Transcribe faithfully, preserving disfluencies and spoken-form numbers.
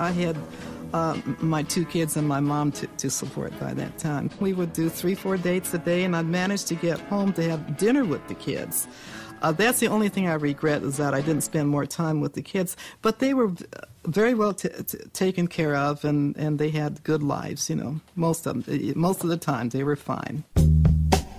I had uh, my two kids and my mom to, to support by that time. We would do three, four dates a day, and I'd manage to get home to have dinner with the kids. Uh, that's the only thing I regret, is that I didn't spend more time with the kids. But they were very well t- t- taken care of, and, and they had good lives, you know, most of them, most of the time they were fine.